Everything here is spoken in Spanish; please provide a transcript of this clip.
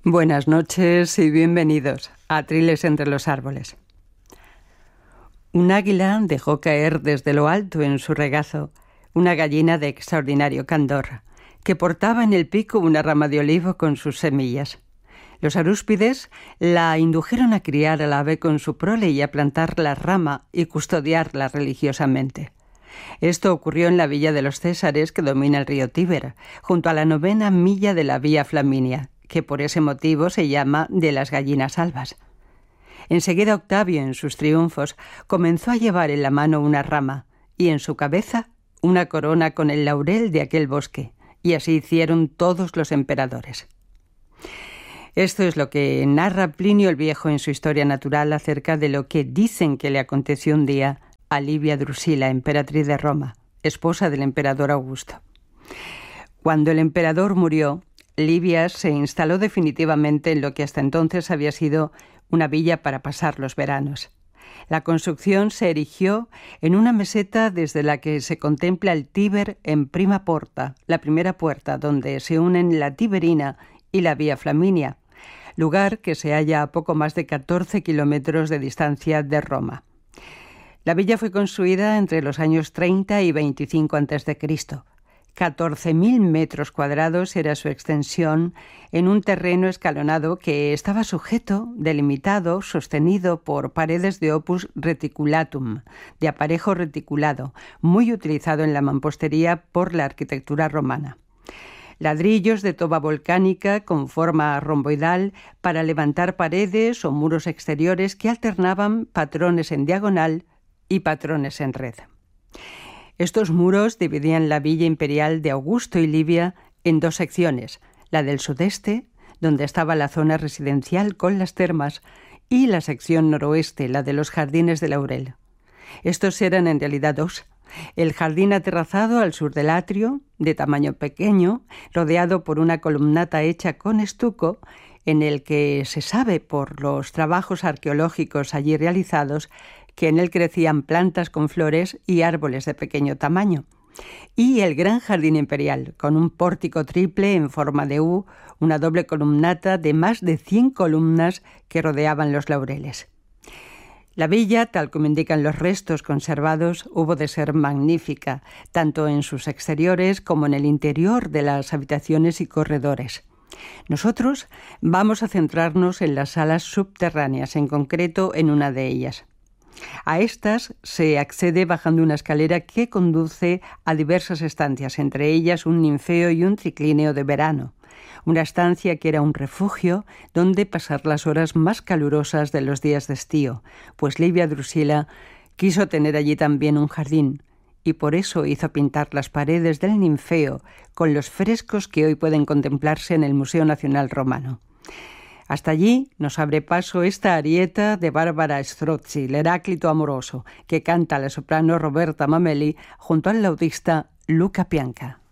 Buenas noches y bienvenidos a Triles entre los árboles. Un águila dejó caer desde lo alto en su regazo una gallina de extraordinario candor, que portaba en el pico una rama de olivo con sus semillas. Los arúspides la indujeron a criar al ave con su prole y a plantar la rama y custodiarla religiosamente. Esto ocurrió en la villa de los Césares, que domina el río Tíber, junto a la 9ª milla de la Vía Flaminia, que por ese motivo se llama de las gallinas albas. Enseguida Octavio, en sus triunfos, comenzó a llevar en la mano una rama y en su cabeza una corona con el laurel de aquel bosque, y así hicieron todos los emperadores. Esto es lo que narra Plinio el Viejo en su Historia Natural acerca de lo que dicen que le aconteció un día a Livia Drusila, emperatriz de Roma, esposa del emperador Augusto. Cuando el emperador murió, Livia se instaló definitivamente en lo que hasta entonces había sido una villa para pasar los veranos. La construcción se erigió en una meseta desde la que se contempla el Tíber en Prima Porta, la primera puerta donde se unen la Tiberina y la Vía Flaminia, lugar que se halla a poco más de 14 kilómetros de distancia de Roma. La villa fue construida entre los años 30 y 25 a.C., 14.000 metros cuadrados era su extensión en un terreno escalonado que estaba sujeto, delimitado, sostenido por paredes de opus reticulatum, de aparejo reticulado, muy utilizado en la mampostería por la arquitectura romana. Ladrillos de toba volcánica con forma romboidal para levantar paredes o muros exteriores que alternaban patrones en diagonal y patrones en red. Estos muros dividían la villa imperial de Augusto y Livia en dos secciones, la del sudeste, donde estaba la zona residencial con las termas, y la sección noroeste, la de los jardines de laurel. Estos eran en realidad dos: el jardín aterrazado al sur del atrio, de tamaño pequeño, rodeado por una columnata hecha con estuco, en el que se sabe por los trabajos arqueológicos allí realizados que en él crecían plantas con flores y árboles de pequeño tamaño, y el gran jardín imperial, con un pórtico triple en forma de U, una doble columnata de más de 100 columnas que rodeaban los laureles. La villa, tal como indican los restos conservados, hubo de ser magnífica, tanto en sus exteriores como en el interior de las habitaciones y corredores. Nosotros vamos a centrarnos en las salas subterráneas, en concreto en una de ellas. A estas se accede bajando una escalera que conduce a diversas estancias, entre ellas un ninfeo y un triclíneo de verano, una estancia que era un refugio donde pasar las horas más calurosas de los días de estío, pues Livia Drusila quiso tener allí también un jardín, y por eso hizo pintar las paredes del ninfeo con los frescos que hoy pueden contemplarse en el Museo Nacional Romano. Hasta allí nos abre paso esta arieta de Bárbara Strozzi, el Heráclito amoroso, que canta la soprano Roberta Mameli junto al laudista Luca Pianca.